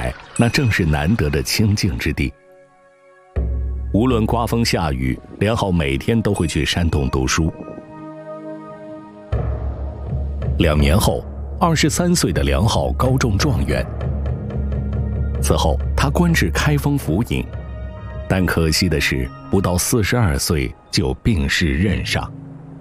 来，那正是难得的清静之地。无论刮风下雨，梁浩每天都会去山洞读书。2年后，23岁的梁浩高中状元。此后，他官至开封府尹，但可惜的是，不到42岁就病逝任上。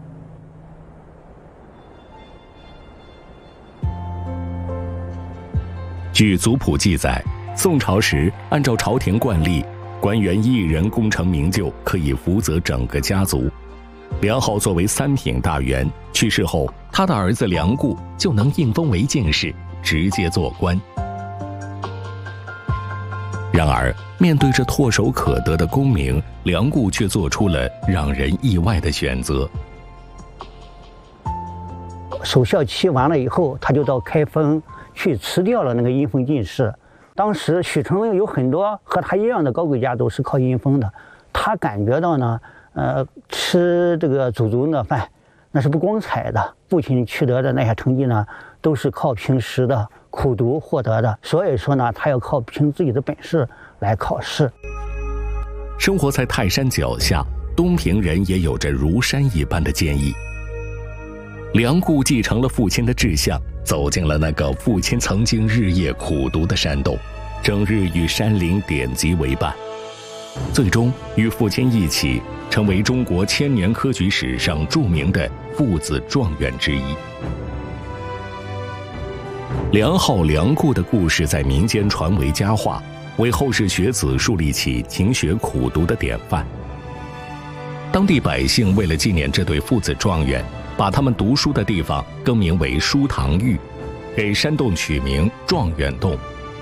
据族谱记载，宋朝时按照朝廷惯例，官员一人功成名就，可以辅佐整个家族。梁浩作为3品大员，去世后，他的儿子梁固就能应封为进士，直接做官。然而，面对着唾手可得的功名，梁固却做出了让人意外的选择。 守孝期完了以后，他就到开封去辞掉了那个阴封进士。当时许承文有很多和他一样的高贵家都是靠阴封的，他感觉到呢，吃这个祖宗的饭那是不光彩的，父亲取得的那些成绩呢，都是靠平时的苦读获得的，所以说呢，他要靠凭自己的本事来考试。 生活在泰山脚下，东平人也有着如山一般的坚毅。梁固继承了父亲的志向，走进了那个父亲曾经日夜苦读的山洞，整日与山林典籍为伴，最终与父亲一起成为中国千年科举史上著名的父子状元之一。梁浩、梁固的故事在民间传为佳话，为后世学子树立起勤学苦读的典范。当地百姓为了纪念这对父子状元，把他们读书的地方更名为书堂峪，给山洞取名状元洞。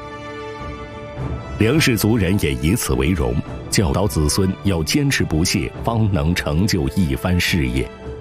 梁氏族人也以此为荣，教导子孙要坚持不懈，方能成就一番事业。